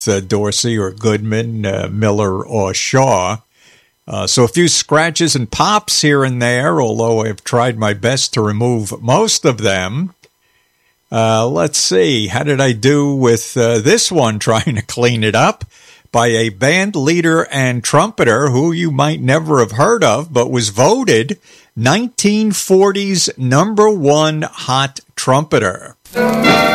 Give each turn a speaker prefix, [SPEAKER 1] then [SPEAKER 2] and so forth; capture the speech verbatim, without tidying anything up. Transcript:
[SPEAKER 1] uh, Dorsey or Goodman, uh, Miller or Shaw. Uh, so a few scratches and pops here and there, although I've tried my best to remove most of them. Uh, let's see, how did I do with uh, this one, trying to clean it up, by a band leader and trumpeter who you might never have heard of, but was voted nineteen forties number one hot trumpeter.